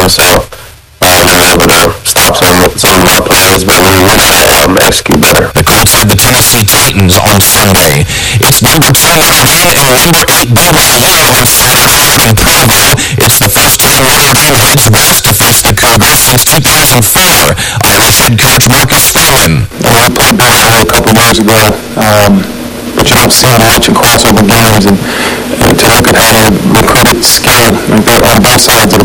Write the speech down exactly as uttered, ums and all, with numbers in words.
going south. Uh, we were able to stop some, some of our players, but we really had to um, execute better. The Colts had the Tennessee Titans on Sunday. It's number two Notre Dame and number eight B Y U on Friday night in Provo. It's the first time Notre Dame heads west to face the Cougars since two thousand four. Irish head coach Marcus Freeman. Uh, we played Baylor a couple years ago, um, but you don't see much in crossover games, and, and to look at how they recruited skill on both sides of the